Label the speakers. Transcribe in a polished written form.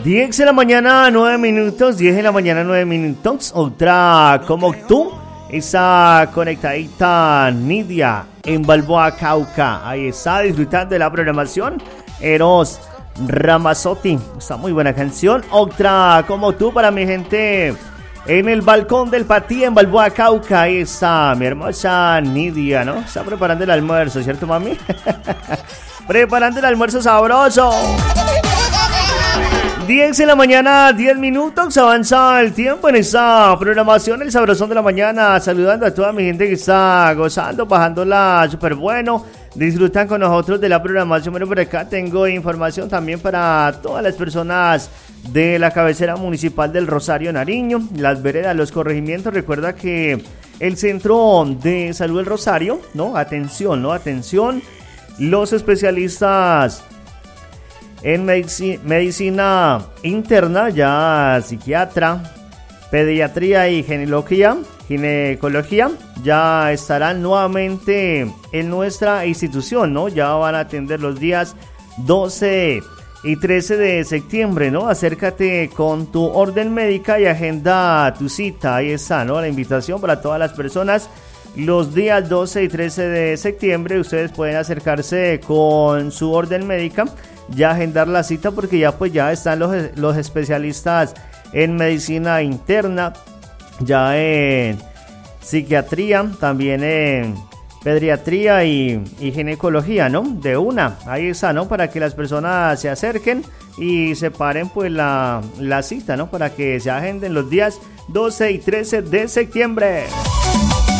Speaker 1: 10 de la mañana, 9 minutos, 10 de la mañana, 9 minutos. Otra como tú, esa conectadita Nidia en Balboa, Cauca. Ahí está, disfrutando de la programación. Eros Ramazzotti, está muy buena canción. Otra como tú para mi gente en el balcón del Patí en Balboa, Cauca. Ahí está mi hermosa Nidia, ¿no? Está preparando el almuerzo, ¿cierto, mami? Preparando el almuerzo sabroso. 10 de la mañana, 10 minutos, avanza el tiempo en esta programación, el sabrosón de la mañana, saludando a toda mi gente que está gozando, bajándola súper bueno, disfrutan con nosotros de la programación. Bueno, por acá tengo información también para todas las personas de la cabecera municipal del Rosario, Nariño, las veredas, los corregimientos. Recuerda que el Centro de Salud del Rosario, atención, los especialistas en medicina interna, ya psiquiatra, pediatría y ginecología, ya estarán nuevamente en nuestra institución, ¿no? Ya van a atender los días 12 y 13 de septiembre, ¿no? Acércate con tu orden médica y agenda tu cita. Ahí está, ¿no? La invitación para todas las personas. Los días 12 y 13 de septiembre ustedes pueden acercarse con su orden médica, ya agendar la cita, porque ya están los especialistas en medicina interna, ya en psiquiatría, también en pediatría y ginecología, ¿no? De una, ahí está, ¿no? Para que las personas se acerquen y separen pues la cita, ¿no? Para que se agenden los días 12 y 13 de septiembre.